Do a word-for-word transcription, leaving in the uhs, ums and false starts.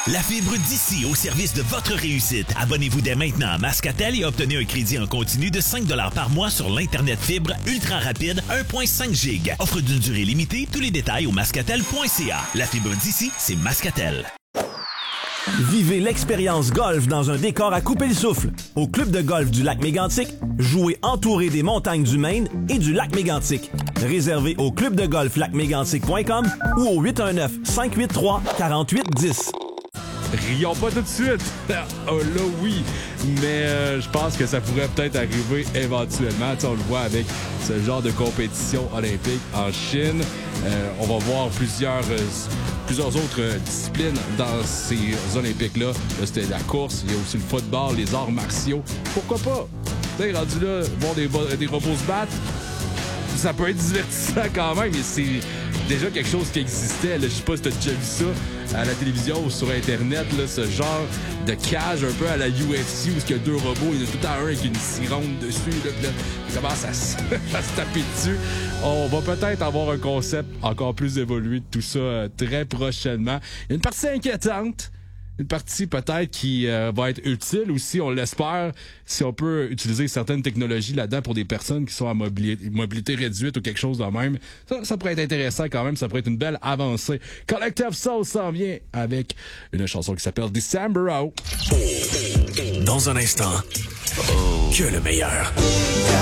La fibre d'ici au service de votre réussite. Abonnez-vous dès maintenant à Mascatel et obtenez un crédit en continu de cinq dollars par mois sur l'Internet fibre ultra rapide un virgule cinq giga. Offre d'une durée limitée. Tous les détails au mascatel point c a. La fibre d'ici, c'est Mascatel. Vivez l'expérience golf dans un décor à couper le souffle. Au club de golf du lac Mégantic, jouez entouré des montagnes du Maine et du lac Mégantic. Réservé au club de golf lac mégantic point com ou au huit un neuf, cinq huit trois, quatre huit un zéro. Rions pas tout de suite. Oh là, oui. Mais euh, je pense que ça pourrait peut-être arriver éventuellement. T'sais, on le voit avec ce genre de compétition olympique en Chine. Euh, on va voir plusieurs, euh, plusieurs autres euh, disciplines dans ces Olympiques-là. Là, c'était la course. Il y a aussi le football, les arts martiaux. Pourquoi pas? T'sais, rendu là, voir des, des robots se battre, ça peut être divertissant quand même, mais c'est déjà quelque chose qui existait. Là. Je sais pas si t'as déjà vu ça à la télévision ou sur Internet, là, ce genre de cage un peu à la U F C où il y a deux robots, il y en a tout à un avec une sironde dessus, là, puis là, il commence à se, à se taper dessus. On va peut-être avoir un concept encore plus évolué de tout ça euh, très prochainement. Il y a une partie inquiétante. Une partie peut-être qui euh, va être utile aussi, on l'espère, si on peut utiliser certaines technologies là-dedans pour des personnes qui sont à mobilité, mobilité réduite ou quelque chose de même. Ça, ça pourrait être intéressant quand même, ça pourrait être une belle avancée. Collective Soul s'en vient avec une chanson qui s'appelle December Out. Dans un instant, que le meilleur.